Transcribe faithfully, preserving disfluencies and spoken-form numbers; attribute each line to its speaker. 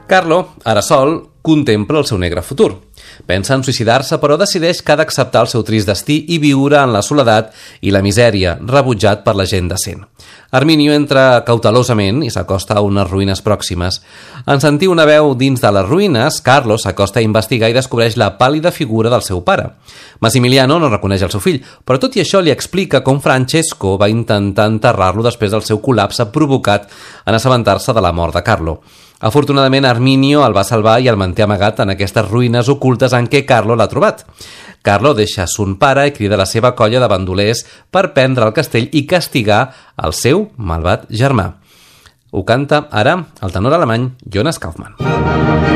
Speaker 1: Carlo, ara sol, contempla el seu negre futur. Pensa en suïcidar-se, però decideix que ha d'acceptar el seu trist destí i viure en la soledat i la misèria, rebutjat per la gent decent. Arminio entra cautelosament i s'acosta a unes ruïnes pròximes. En sentir una veu dins de les ruïnes, Carlo s'acosta a investigar i descobreix la pàl·lida figura del seu pare. Massimiliano no reconeix el seu fill, però tot i això li explica com Francesco va intentar enterrar-lo després del seu col·lapse provocat en assabentar-se de la mort de Carlo. Afortunadament, Arminio el va salvar i el manté amagat en aquestes ruïnes ocultes en què Carlo l'ha trobat. Carlo deixa son pare i crida la seva colla de bandolers per prendre el castell i castigar el seu malvat germà. Ho canta ara el tenor alemany Jonas Kaufmann.